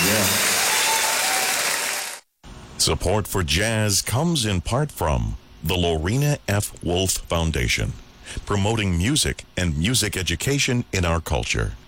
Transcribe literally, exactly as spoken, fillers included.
Yeah. Support for jazz comes in part from the Lorena F. Wolf Foundation, promoting music and music education in our culture.